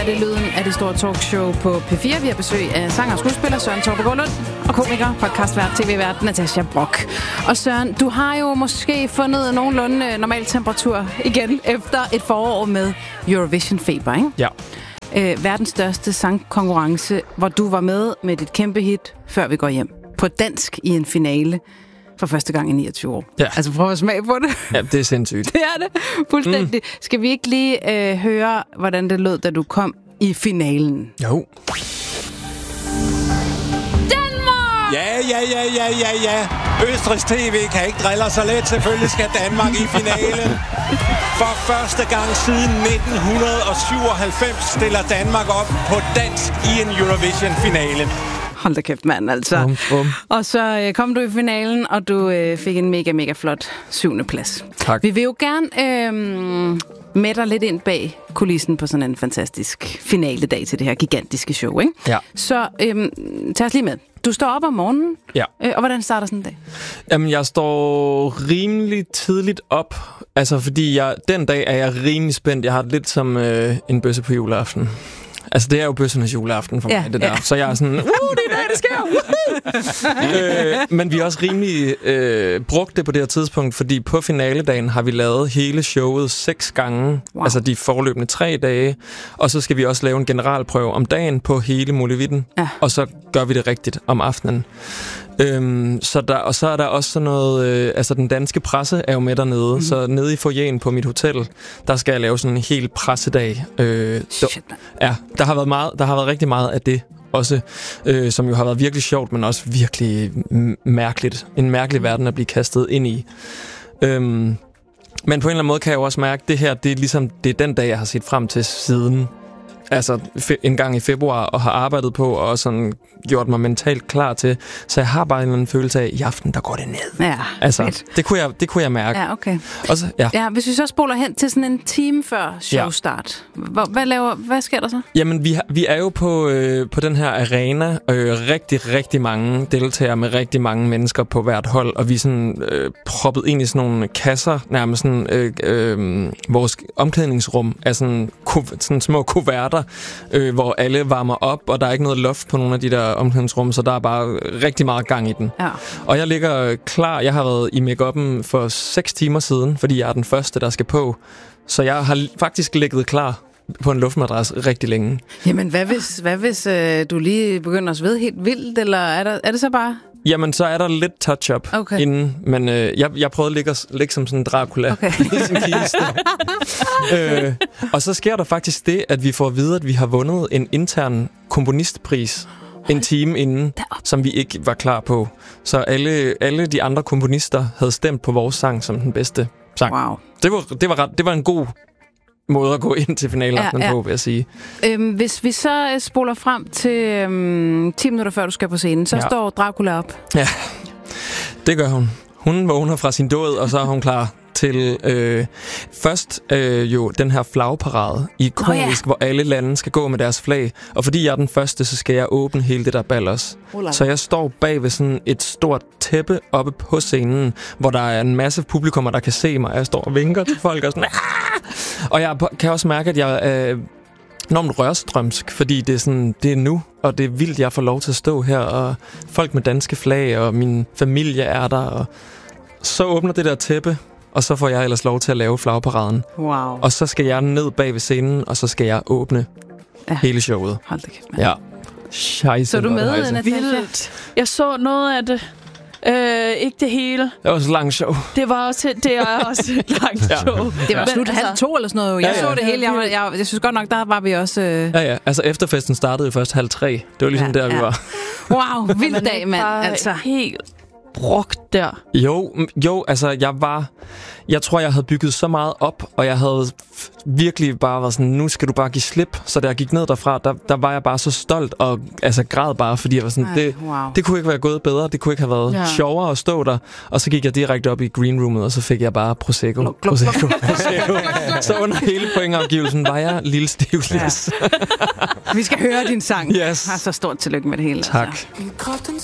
er det lyden af det store talkshow på P4. Vi har besøg af sanger og skuespiller Søren Tauber Gaarlund og komiker, podcastvært, tv-vært Natasja Brock. Og Søren, du har jo måske fundet nogenlunde normal temperatur igen efter et forår med Eurovision-feber, ikke? Ja. Verdens største sangkonkurrence, hvor du var med dit kæmpe hit, Før vi går hjem. På dansk i en finale for første gang i 29 år. Ja. Altså prøv at smage på det. Ja, det er sindssygt. Det er det. Fuldstændig. Skal vi ikke lige høre, hvordan det lød, da du kom i finalen? Jo. Danmark! Ja. Østrigs TV kan ikke drille så let. Selvfølgelig skal Danmark i finalen. For første gang siden 1997 stiller Danmark op på dansk i en Eurovision-finale. Hold da kæft, mand, altså. Og så kom du i finalen, og du fik en mega, mega flot 7. plads. Tak. Vi vil jo gerne med dig lidt ind bag kulissen på sådan en fantastisk finaledag til det her gigantiske show, ikke? Ja. Så tag os lige med. Du står op om morgenen, Ja. Og hvordan starter sådan en dag? Jamen, jeg står rimelig tidligt op. Altså, fordi den dag er jeg rimelig spændt. Jeg har det lidt som en bøsse på juleaften. Altså, det er jo bøssernes juleaften for mig, det der. Så jeg er sådan, det er dag, det sker! Men vi har også rimelig brugt det på det her tidspunkt, fordi på finaledagen har vi lavet hele showet 6 gange. Wow. Altså de forløbende 3 dage. Og så skal vi også lave en generalprøve om dagen på hele Molevitten. Ja. Og så gør vi det rigtigt om aftenen. Og så er der også sådan noget, altså den danske presse er jo med dernede, så nede i foyeren på mit hotel, der skal jeg lave sådan en hel pressedag. Der har været rigtig meget af det også, som jo har været virkelig sjovt, men også virkelig mærkeligt. En mærkelig verden at blive kastet ind i. Men på en eller anden måde kan jeg jo også mærke, at det her, det er den dag, jeg har set frem til siden. Altså en gang i februar, og har arbejdet på, og sådan gjort mig mentalt klar til. Så jeg har bare en eller anden følelse af, at i aften, der går det ned. Ja, altså, det kunne jeg mærke. Ja, okay. Og så, ja, hvis vi så spoler hen til sådan en time før showstart, hvad sker der så? Jamen, vi er jo på den her arena, rigtig mange deltagere med rigtig mange mennesker på hvert hold, og vi er sådan proppet ind i sådan nogle kasser, nærmest sådan vores omklædningsrum er sådan små kuverter, hvor alle varmer op, og der er ikke noget loft på nogle af de der omklædningsrum, så der er bare rigtig meget gang i den. Ja. Og jeg ligger klar. Jeg har været i make-up'en for 6 timer siden, fordi jeg er den første, der skal på. Så jeg har faktisk ligget klar på en luftmadras rigtig længe. Jamen, hvad hvis du lige begynder at svede helt vildt, eller er det så bare... Jamen, så er der lidt touch-up inden, men jeg prøvede at ligge som sådan en Dracula i sin kiste. Og så sker der faktisk det, at vi får at vide, at vi har vundet en intern komponistpris en time inden, som vi ikke var klar på. Så alle de andre komponister havde stemt på vores sang som den bedste sang. Wow. Det var en god måde at gå ind til finaleaftenen på, vil jeg sige. Hvis vi så spoler frem til 10 minutter før du skal på scenen, så står Dracula op. Ja, det gør hun. Hun vågner fra sin død, og så er hun klar til først jo den her flagparade ikonisk, hvor alle lande skal gå med deres flag. Og fordi jeg er den første, så skal jeg åbne hele det der bal også. Så jeg står bag ved sådan et stort tæppe oppe på scenen, hvor der er en masse publikummer, der kan se mig. Jeg står og vinker til folk og sådan... Og jeg kan også mærke, at jeg er enormt rørstrømsk, fordi det er nu, og det er vildt, jeg får lov til at stå her, og folk med danske flag, og min familie er der, og så åbner det der tæppe, og så får jeg ellers lov til at lave flagparaden. Wow. Og så skal jeg ned bag ved scenen, og så skal jeg åbne hele showet. Hold da kæft, mand. Ja. Scheisse, så du med, Natasja? Jeg så noget af det. Ikke det hele. Det var også et langt show. Det er også et langt show. Det var slut 1:30 eller sådan noget. Jeg så det hele. Jeg synes godt nok, der var vi også... Ja. Altså efterfesten startede jo først 2:30. Det var ligesom der, vi var. Wow, vild dag, mand. Altså helt brugt der. Jo, altså jeg tror, jeg havde bygget så meget op, og jeg havde virkelig bare været sådan, nu skal du bare give slip. Så da jeg gik ned derfra, der var jeg bare så stolt, og altså græd bare, fordi jeg var sådan, det kunne ikke være gået bedre, det kunne ikke have været sjovere at stå der. Og så gik jeg direkte op i greenroomet, og så fik jeg bare Prosecco. Så under hele pointafgivelsen var jeg lille stivlis. Vi skal høre din sang. Yes. Så stort tillykke med det hele. Tak. Altså.